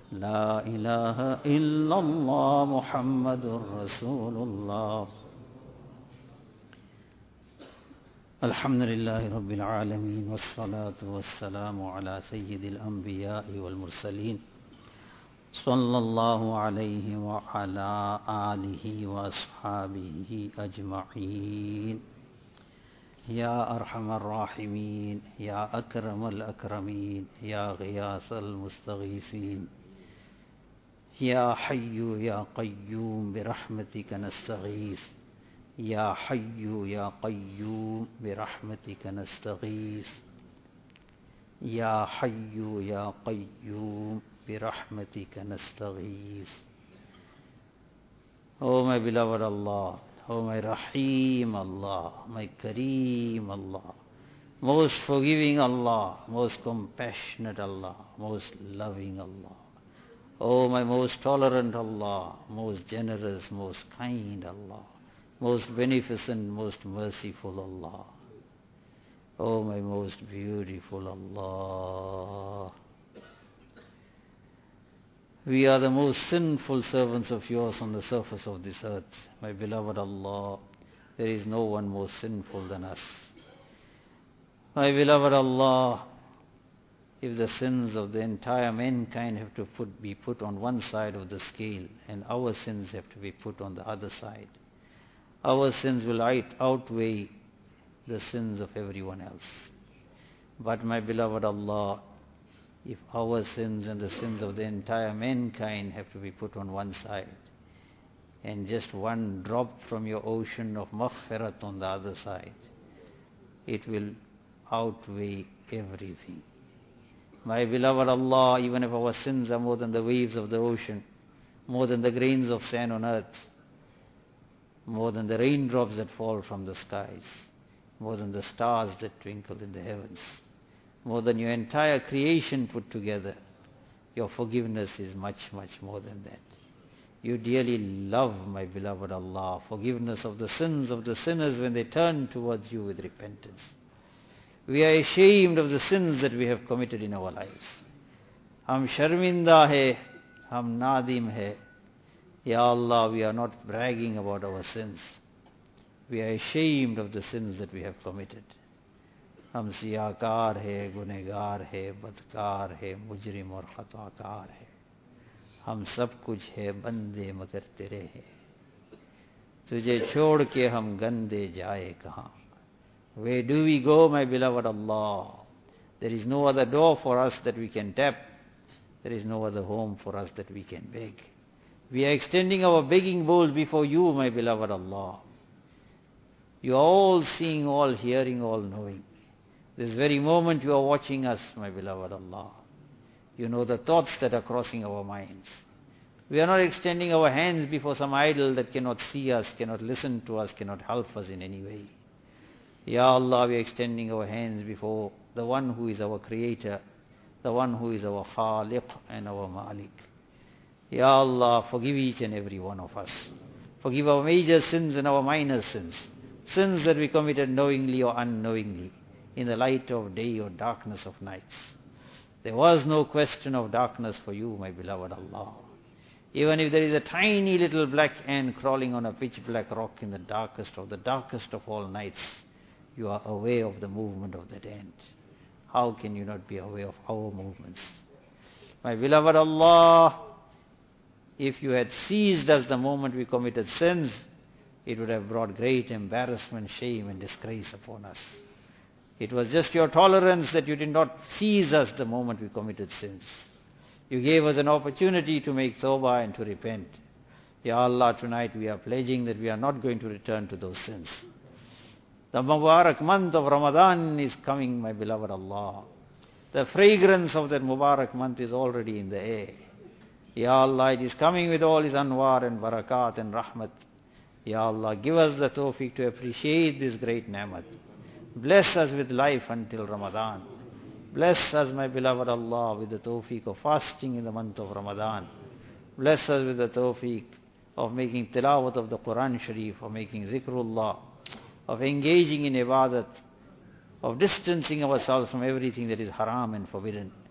لا إله إلا الله محمد رسول الله. الحمد لله رب العالمين والصلاة والسلام على سيد الأنبياء والمرسلين صلى الله عليه وعلى آله وأصحابه أجمعين. يا أرحم الراحمين، يا أكرم الأكرمين، يا غياث المستغيثين، يا حي يا قيوم برحمتك نستغيث، يا حي يا قيوم برحمتك نستغيث، يا حي يا قيوم برحمتك نستغيث. Oh my beloved Allah, oh my Rahim Allah, my Kareem Allah, most forgiving Allah, most compassionate Allah, most loving Allah. Oh my most tolerant Allah, most generous, most kind Allah, most beneficent, most merciful Allah. Oh my most beautiful Allah. We are the most sinful servants of yours on the surface of this earth. My beloved Allah, there is no one more sinful than us. My beloved Allah, if the sins of the entire mankind have to be put on one side of the scale and our sins have to be put on the other side, our sins will outweigh the sins of everyone else. But my beloved Allah, if our sins and the sins of the entire mankind have to be put on one side, and just one drop from your ocean of maghfirat on the other side, it will outweigh everything. My beloved Allah, even if our sins are more than the waves of the ocean, more than the grains of sand on earth, more than the raindrops that fall from the skies, more than the stars that twinkle in the heavens, more than your entire creation put together, your forgiveness is much, much more than that. You dearly love, my beloved Allah, forgiveness of the sins of the sinners when they turn towards you with repentance. We are ashamed of the sins that we have committed in our lives. Hum sharminda hai, hum nadim hai. Ya Allah, we are not bragging about our sins. We are ashamed of the sins that we have committed. हम सियाकार है, गुनहगार है, बदकार है, मुजरिम और खताकार है. हम सब कुछ है बंदे मगर तेरे है. तुझे छोड़ के हम गंदे जाए कहाँ. Where do we go, my beloved Allah? There is no other door for us that we can tap. There is no other home for us that we can beg. We are extending our begging bowls before you, my beloved Allah. You are all seeing, all hearing, all knowing. This very moment you are watching us, my beloved Allah. You know the thoughts that are crossing our minds. We are not extending our hands before some idol that cannot see us, cannot listen to us, cannot help us in any way. Ya Allah, we are extending our hands before the one who is our creator, the one who is our Khaliq and our Malik. Ya Allah, forgive each and every one of us. Forgive our major sins and our minor sins. Sins that we committed knowingly or unknowingly, in the light of day or darkness of nights. There was no question of darkness for you, my beloved Allah. Even if there is a tiny little black ant crawling on a pitch black rock in the darkest of all nights, you are aware of the movement of that ant. How can you not be aware of our movements? My beloved Allah, if you had seized us the moment we committed sins, it would have brought great embarrassment, shame and disgrace upon us. It was just your tolerance that you did not seize us the moment we committed sins. You gave us an opportunity to make tawbah and to repent. Ya Allah, tonight we are pledging that we are not going to return to those sins. The Mubarak month of Ramadan is coming, my beloved Allah. The fragrance of that Mubarak month is already in the air. Ya Allah, it is coming with all its anwar and barakat and rahmat. Ya Allah, give us the tawfiq to appreciate this great ni'mat. Bless us with life until Ramadan. Bless us, my beloved Allah, with the tawfiq of fasting in the month of Ramadan. Bless us with the tawfiq of making tilawat of the Quran Sharif, of making zikrullah, of engaging in ibadat, of distancing ourselves from everything that is haram and forbidden.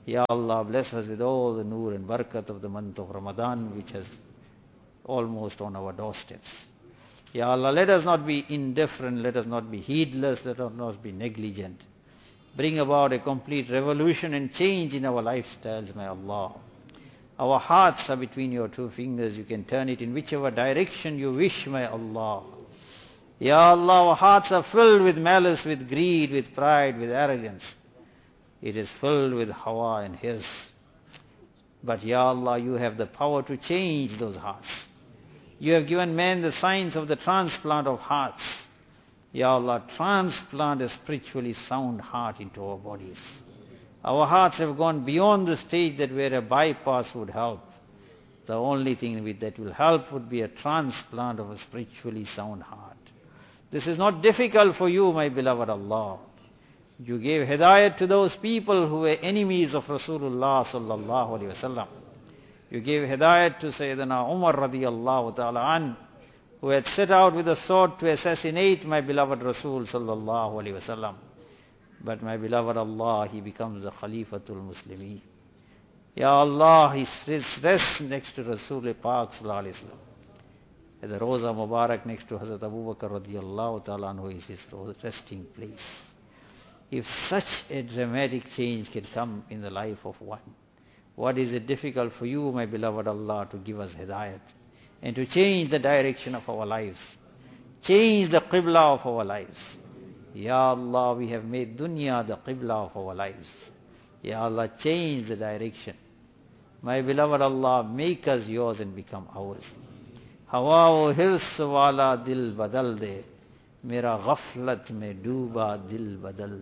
Ya Allah, bless us with all the nur and barakat of the month of Ramadan, which is almost on our doorsteps. Ya Allah, let us not be indifferent, let us not be heedless, let us not be negligent. Bring about a complete revolution and change in our lifestyles, my Allah. Our hearts are between your two fingers. You can turn it in whichever direction you wish, my Allah. Ya Allah, our hearts are filled with malice, with greed, with pride, with arrogance. It is filled with hawa and hirs. But Ya Allah, you have the power to change those hearts. You have given man the science of the transplant of hearts. Ya Allah, transplant a spiritually sound heart into our bodies. Our hearts have gone beyond the stage that where a bypass would help. The only thing that will help would be a transplant of a spiritually sound heart. This is not difficult for you, my beloved Allah. You gave hidayat to those people who were enemies of Rasulullah sallallahu alaihi wasallam. You gave hidayat to Sayyidina Umar radiyallahu ta'ala an, who had set out with a sword to assassinate my beloved Rasul sallallahu alaihi wasallam. But my beloved Allah, he becomes the Khalifatul Muslimin. Ya Allah, he rests next to Rasul Pak sallallahu alaihi wasallam. At the Roza Mubarak next to Hazrat Abu Bakr radiyallahu ta'ala anhu is his resting place. If such a dramatic change can come in the life of one, what is it difficult for you, my beloved Allah, to give us hidayat and to change the direction of our lives, change the qibla of our lives. Ya Allah, we have made dunya the qibla of our lives. Ya Allah, change the direction. My beloved Allah, make us yours and become ours. Hawa hirs wala dil badal de, मेरा गफलत में डूबा दिल बदल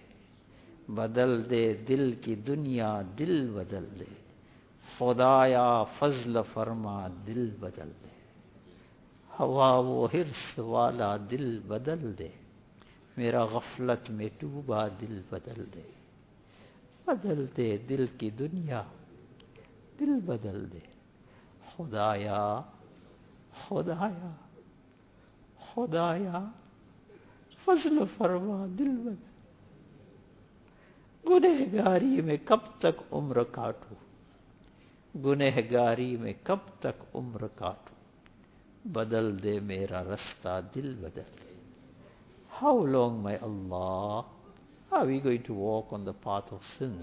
दे दिल की दुनिया दिल बदल दे खुदाया फजल फरमा दिल बदल दे हवा वो हिर्स वाला दिल बदल दे मेरा गफलत में डूबा दिल बदल दे दिल की दुनिया दिल बदल दे खुदाया खुदाया खुदाया फजल फरमा दिल बदल गुनहगारी में कब तक उम्र काटूं गुनहगारी में कब तक उम्र काटूं बदल दे मेरा रास्ता दिल बदल दे. How long, my Allah, are we going to walk on the path of sins?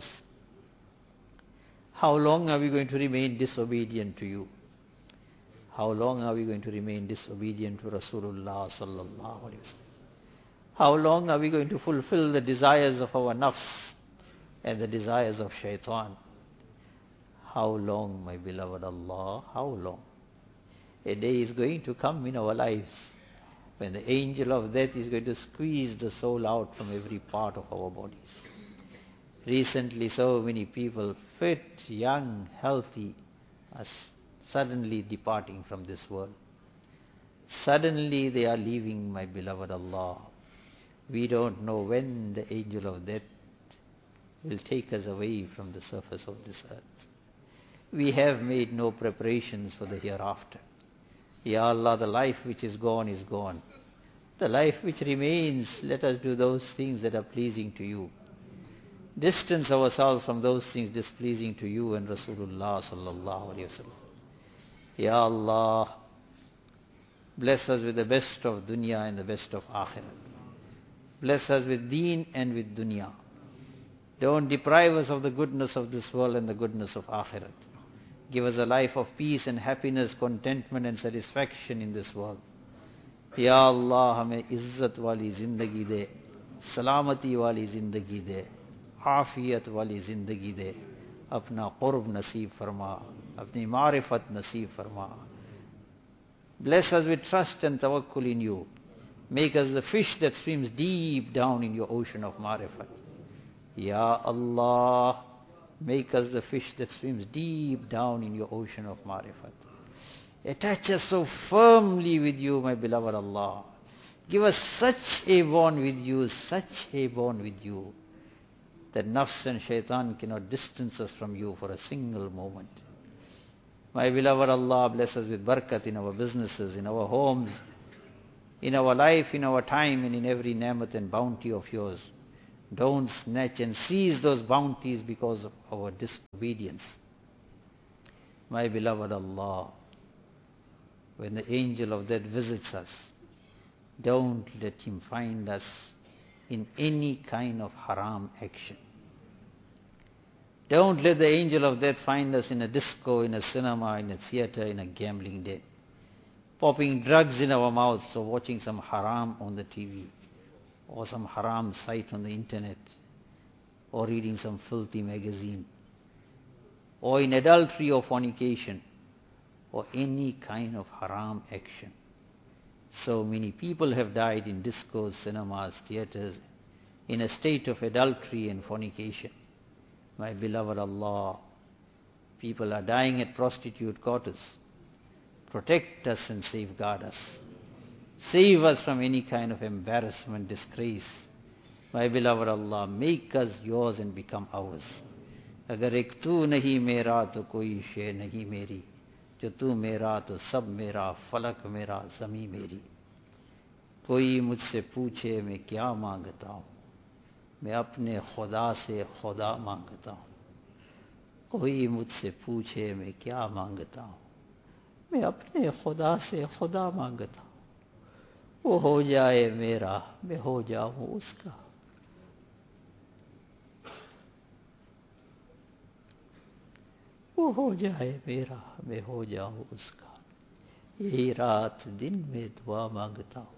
How long are we going to remain disobedient to you? How long are we going to remain disobedient to Rasulullah sallallahu alaihi wasallam? How long are we going to fulfill the desires of our nafs and the desires of shaitan? How long, my beloved Allah, how long? A day is going to come in our lives when the angel of death is going to squeeze the soul out from every part of our bodies. Recently, so many people, fit, young, healthy, are suddenly departing from this world. Suddenly they are leaving, my beloved Allah. We don't know when the angel of death will take us away from the surface of this earth. We have made no preparations for the hereafter. Ya Allah, the life which is gone is gone. The life which remains, let us do those things that are pleasing to you. Distance ourselves from those things displeasing to you and Rasulullah sallallahu alaihi wasallam. Ya Allah, bless us with the best of dunya and the best of akhirat. Bless us with deen and with dunya. Don't deprive us of the goodness of this world and the goodness of akhirat. Give us a life of peace and happiness, contentment and satisfaction in this world. Ya Allah, hame izzat wali zindagi de, salamati wali zindagi de, afiyat wali zindagi de, apna qurb naseeb farma, apni ma'rifat naseeb farma. Bless us with trust and tawakkul in you. Make us the fish that swims deep down in your ocean of ma'rifat. Ya Allah, make us the fish that swims deep down in your ocean of ma'rifat. Attach us so firmly with you, my beloved Allah. Give us such a bond with you, that nafs and shaitan cannot distance us from you for a single moment. My beloved Allah, bless us with barakat in our businesses, in our homes, in our life, in our time, and in every ni'mat and bounty of yours. Don't snatch and seize those bounties because of our disobedience. My beloved Allah, when the angel of death visits us, don't let him find us in any kind of haram action. Don't let the angel of death find us in a disco, in a cinema, in a theater, in a gambling den, popping drugs in our mouths or watching some haram on the TV or some haram site on the internet or reading some filthy magazine or in adultery or fornication or any kind of haram action. So many people have died in discos, cinemas, theaters, in a state of adultery and fornication. My beloved Allah, people are dying at prostitute quarters. Protect us and safeguard us. Save us from any kind of embarrassment, disgrace. My beloved Allah, make us yours and become ours. Agar ek tu nahi mera to koi shay nahi meri. Jo tu mera to sab mera, falak mera, zami meri. कोई मुझसे पूछे मैं क्या मांगता हूँ, मैं अपने खुदा से खुदा मांगता हूँ. कोई मुझसे पूछे मैं क्या मांगता हूँ, मैं अपने खुदा से खुदा मांगता हूँ. वो हो जाए मेरा, मैं हो जाऊँ उसका. वो हो जाए मेरा, मैं हो जाऊँ उसका. यही रात दिन में दुआ मांगता हूँ.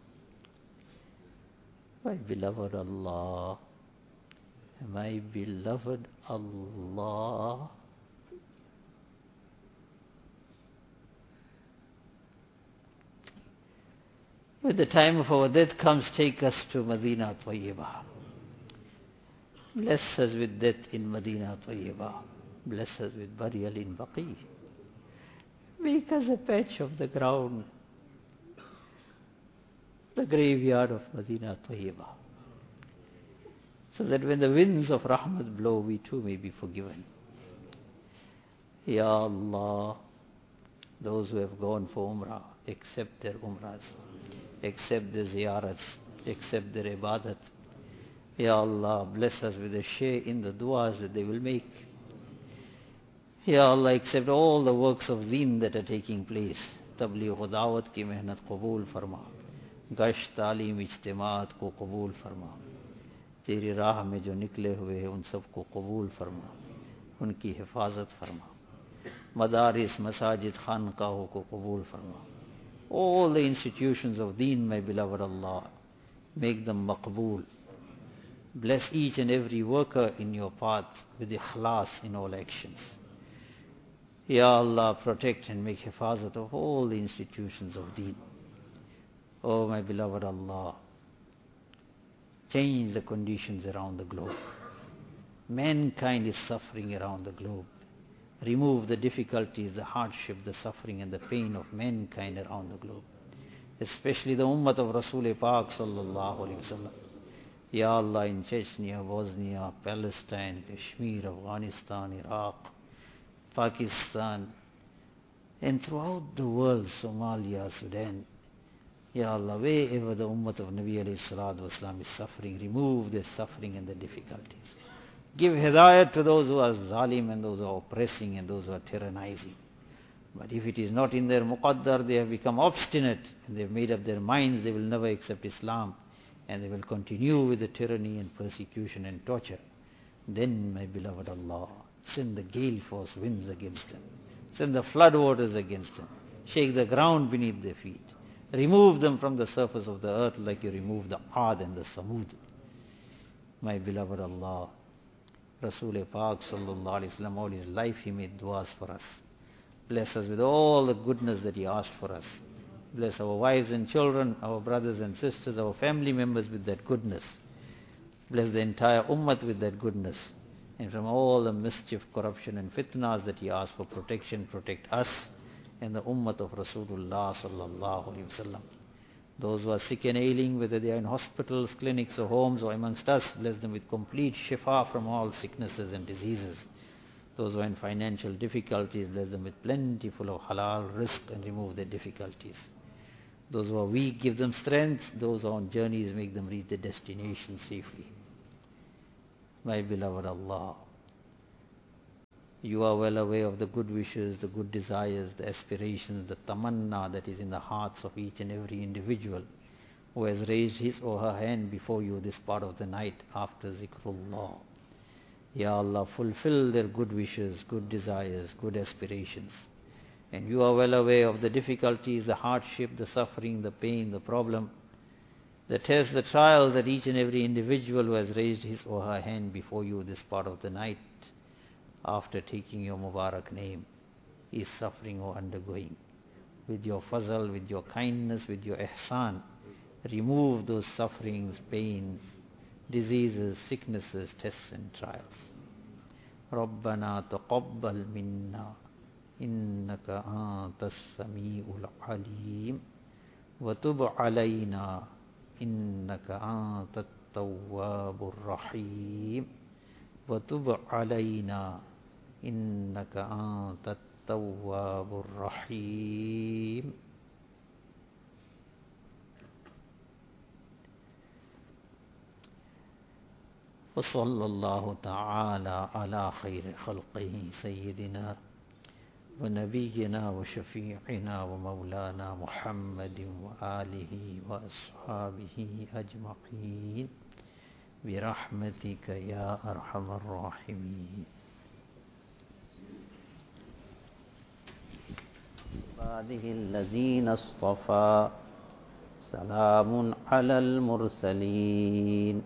My beloved Allah, my beloved Allah, when the time of our death comes, take us to Medina Tayyibah. Bless us with death in Medina Tayyibah. Bless us with burial in Baqi. Make us a patch of the ground, the graveyard of Medina Tayyibah, so that when the winds of Rahmat blow, we too may be forgiven. Ya Allah, those who have gone for Umrah, accept their Umrahs, accept their ziyarats, accept their ibadat. Ya Allah, bless us with a share in the du'as that they will make. Ya Allah, accept all the works of deen that are taking place. Tabligh wa da'wat ki mehnat qabul farma. गश्त तालीम इज्तिमात को कबूल फरमा. तेरी राह में जो निकले हुए हैं उन सब को कबूल फरमा, उनकी हिफाजत फरमा. मदारिस, मसाजिद, खानकाहों को कबूल फरमा. All the institutions of deen, my beloved Allah, make them maqbool. Bless each and every worker in your path with ikhlas in all actions. Ya Allah, protect and make hifazat of all the institutions of deen. Oh, my beloved Allah, change the conditions around the globe. Mankind is suffering around the globe. Remove the difficulties, the hardship, the suffering and the pain of mankind around the globe. Especially the ummah of Rasul Pak sallallahu alayhi wa sallam. Ya Allah, in Chechnya, Bosnia, Palestine, Kashmir, Afghanistan, Iraq, Pakistan, and throughout the world, Somalia, Sudan. Ya Allah, wherever the ummah of Nabi alayhi salatu wasalam is suffering, remove their suffering and the difficulties. Give hidayat to those who are zalim and those who are oppressing and those who are tyrannizing. But if it is not in their muqaddar, they have become obstinate and they have made up their minds they will never accept Islam and they will continue with the tyranny and persecution and torture. Then, my beloved Allah, send the gale force winds against them. Send the flood waters against them. Shake the ground beneath their feet. Remove them from the surface of the earth like you remove the Aad and the Samud. My beloved Allah, Rasul Pak sallallahu alayhi wa sallam, all his life he made du'as for us. Bless us with all the goodness that he asked for us. Bless our wives and children, our brothers and sisters, our family members with that goodness. Bless the entire ummah with that goodness. And from all the mischief, corruption and fitnas that he asked for protection, protect us and the ummah of Rasulullah sallallahu alayhi wa sallam. Those who are sick and ailing, whether they are in hospitals, clinics or homes or amongst us, bless them with complete shifa from all sicknesses and diseases. Those who are in financial difficulties, bless them with plentiful of halal rizq and remove their difficulties. Those who are weak, give them strength. Those who are on journeys, make them reach their destination safely. My beloved Allah, You are well aware of the good wishes, the good desires, the aspirations, the tamanna that is in the hearts of each and every individual who has raised his or her hand before You this part of the night after zikrullah. Ya Allah, fulfill their good wishes, good desires, good aspirations. And You are well aware of the difficulties, the hardship, the suffering, the pain, the problem, the test, the trial that each and every individual who has raised his or her hand before You this part of the night after taking Your Mubarak name is suffering or undergoing. With Your fazl, with Your kindness, with Your ihsan, remove those sufferings, pains, diseases, sicknesses, tests and trials. Rabbana taqabbal minna innaka antas sami'ul alim wa tub alayna innaka antat tawwabur rahim wa tub alayna innaka antat tawwabur rahim. وصلى الله تعالى على خير خلقه سيدنا ونبينا وشفيعنا ومولانا محمد وآله وأصحابه أجمعين برحمتك يا أرحم الراحمين. عباده الذين اصطفى سلام على المرسلين.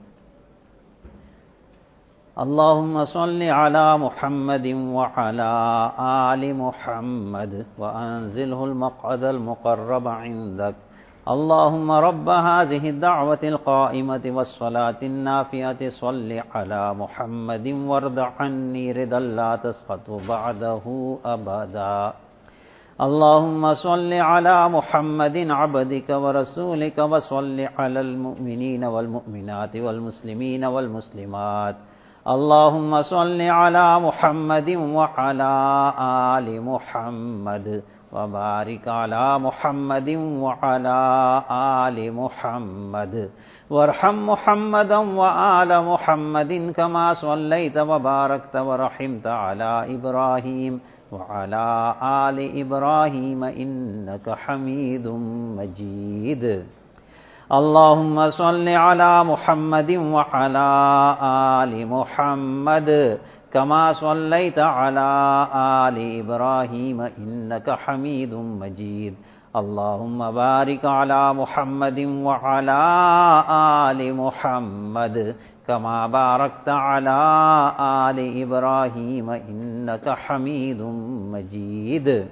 اللهم صل على محمد وعلى آل محمد وأنزله المقعد المقرب عندك. اللهم رب هذه الدعوة القائمة والصلاة النافية صل على محمد وارض عني رضا لا تسخط بعده أبدا. اللهم صل على محمد عبدك ورسولك وصل على المؤمنين والمؤمنات والمسلمين والمسلمات. اللهم صل على محمد وعلى آل محمد وبارك على محمد وعلى آل محمد وارحم محمدا وآل محمد كما صليت وباركت ورحمت على إبراهيم وعلى آل إبراهيم إنك حميد مجيد. اللهم صل على محمد وعلى آل محمد كما صليت على آل إبراهيم إنك حميد مجيد. اللهم بارك على محمد وعلى آل محمد كما باركت على آل إبراهيم إنك حميد مجيد.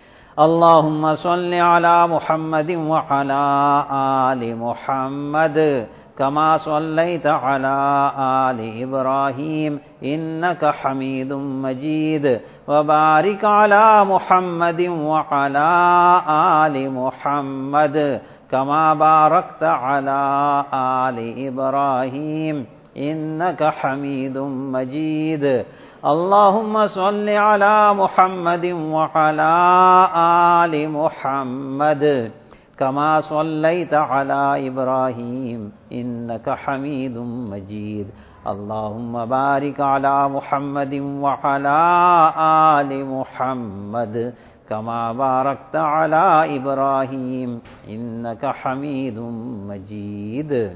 اللهم صل على محمد وعلى آل محمد كما صليت على آل إبراهيم إنك حميد مجيد. وبارك على محمد وعلى آل محمد كما باركت على آل إبراهيم إنك حميد مجيد. اللهم صل على محمد وعلى آل محمد كما صليت على إبراهيم إنك حميد مجيد. اللهم بارك على محمد وعلى آل محمد كما باركت على إبراهيم إنك حميد مجيد.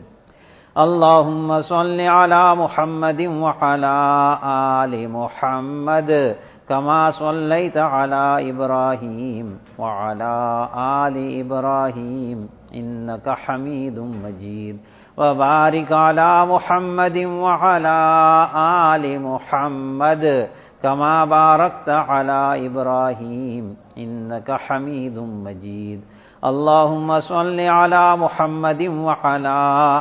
اللهم صل على محمد وعلى آل محمد كما صليت على إبراهيم وعلى آل إبراهيم إنك حميد مجيد. وبارك على محمد وعلى آل محمد كما باركت على إبراهيم إنك حميد مجيد. اللهم صل على محمد وعلى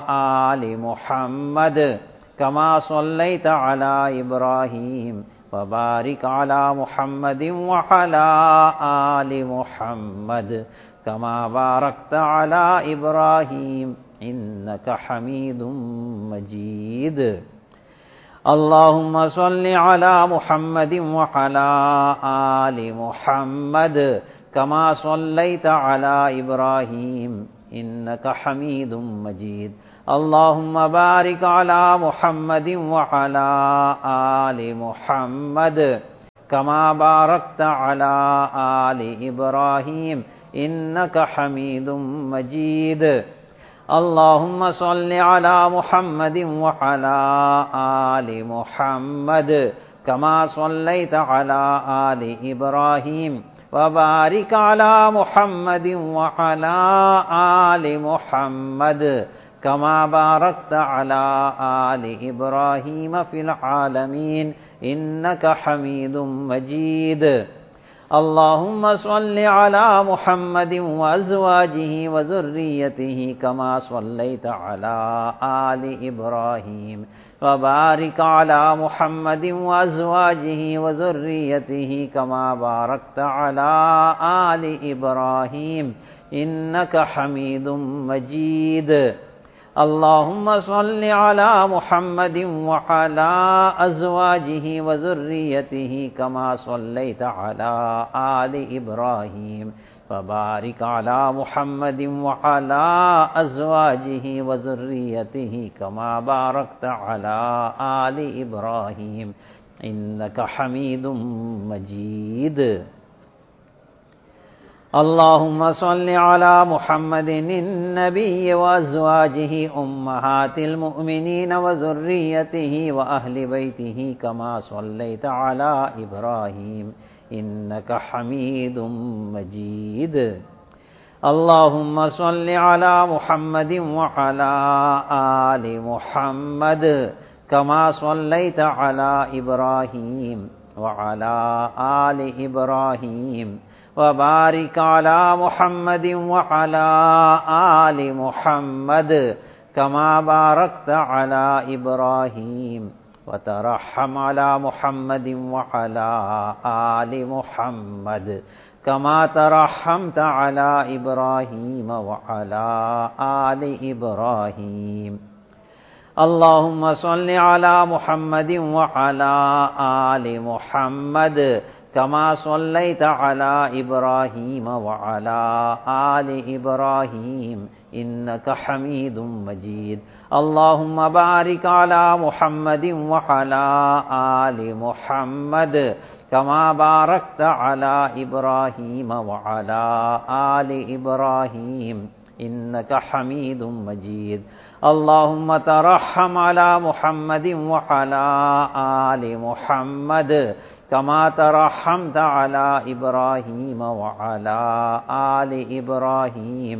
آل محمد كما صليت على إبراهيم وبارك على محمد وعلى آل محمد كما باركت على إبراهيم إنك حميد مجيد. اللهم صل على محمد وعلى آل محمد كما صليت على إبراهيم इन्नका हमीदुम मजीद। अल्लाहुम्मा बारिक अला मुहम्मदिन व अला आलि मुहम्मद कमा बारकता अला आलि इब्राहीम इन्नका हमीदुम मजीद। अल्लाहुम्मा सल्लि अला मुहम्मदिन व अला आलि मुहम्मद कमा सल्लैता अला आलि इब्राहीम व बारिक अला मुहम्मदिन व अला आलि मुहम्मद कमा बारकता अला आलि इब्राहीम फिल आलमीन इन्नका हमीदुम मजीद। अल्लाहुम्मा सल्लि अला मुहम्मदिन व अज़वाजिही व ज़ुर्रिय्यतिही कमा सल्लैता अला आलि इब्राहीम व बारिक अला मुहम्मदिन व अज़वाजिही व ज़ुर्रिय्यतिही कमा बारकता अला आलि इब्राहीम इन्नका हमीदुम मजीद। अल्लाहुम्मा सल्लि अला मुहम्मदिन व अला अज़वाजिही व ज़ुर्रिय्यतिही कमा सल्लैता अला आलि इब्राहीम व बारिक अला मुहम्मदिन व अला अज़वाजिही व ज़ुर्रिय्यतिही कमा बारकता अला आलि इब्राहीम इन्नका हमीदुम मजीद। अल्लाहुम्मा सल्लि अला मुहम्मदिन नबी व अज़वाजिही उम्महातिल मुमिनीन व ज़ुर्रिय्यतिही व अहलि बैतिही कमा सल्लैता अला इब्राहीम इन्नका हमीदुम मजीद। अल्लाहुम्मा सल्लि अला मुहम्मदिन व अला आलि मुहम्मद कमा सल्लैता अला इब्राहीम व अला आलि इब्राहीम व बारिक अला मुहम्मदिन व अला आलि मुहम्मद कमा बारकता अला इब्राहीम व तरहम अला मुहम्मदिन व अला आलि मुहम्मद कमा तरहमता अला इब्राहीम व अला आलि इब्राहीम। अल्लाहुम्मा सल्लि अला मुहम्मदिन व अला आलि मुहम्मद कमा सल्लैता अला इब्राहीम व अला आलि इब्राहीम इन्नका हमीदुम मजीद। अल्लाहुम्मा बारिक अला मुहम्मदिन व अला आलि मुहम्मद कमा बारकता अला इब्राहीम व अला आलि इब्राहीम इन्नका हमीदुम मजीद। अल्लाहुम्मा तरहम अला मुहम्मदिन व अला आलि मुहम्मद कमा तरहमता अला इब्राहीम व अला आलि इब्राहीम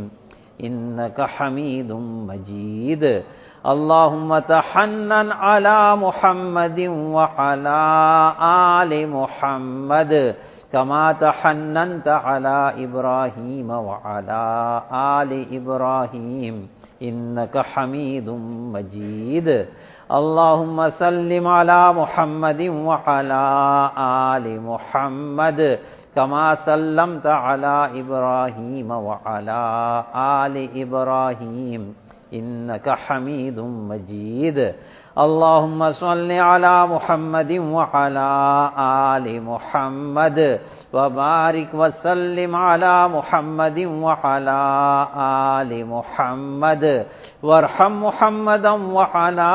इन्नका हमीदुम मजीद। अल्लाहुम्मा तहन्नन अला मुहम्मदिन व अला आलि मुहम्मद कमा तहन्ननता अला इब्राहीम व अला आलि इब्राहीम इन्नका हमीदुम मजीद। अल्लाहुम्मा सल्लिम अला मुहम्मदिन व अला आलि मुहम्मद कमा सल्लमता अला इब्राहीम व अला आलि इब्राहीम इन्नका हमीदुम मजीद। अल्लाहुम्मा सल्लि अला मुहम्मदिन व अला आलि मुहम्मद व बारिक व सल्लिम अला मुहम्मदिन व अला आलि मुहम्मद वरहम मुहम्मदन व अला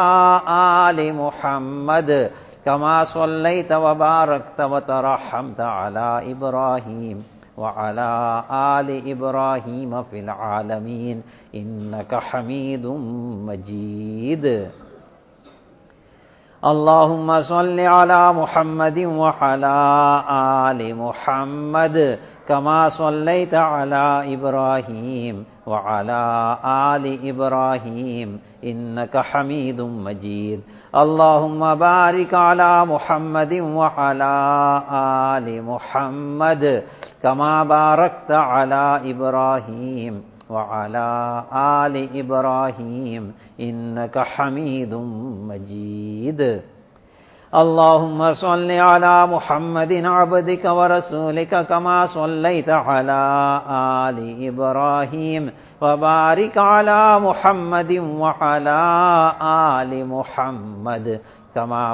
आलि मुहम्मद कमा सल्लैता व बारकता व तरहमता अला इब्राहीम व अला आलि इब्राहीम फिल आलमीन इन्नका हमीदुम मजीद। अल्लाहुम्मा सल्लि अला मुहम्मदिन व अला आलि मुहम्मद कमा सल्लैता अला इब्राहीम व अला आलि इब्राहीम इन्नका हमीदुम मजीद। अल्लाहुम्मा बारिक अला मुहम्मदिन व अला आलि मुहम्मद कमा बारकता अला इब्राहीम व अला आलि इब्राहीम इन्नका हमीदुम मजीद। अल्लाहुम्मा सल्लि अला मुहम्मदिन अब्दिका व रसूलिका कमा सल्लैता अला आलि इब्राहीम व बारिक अला मुहम्मदिन व अला आलि मुहम्मद कमा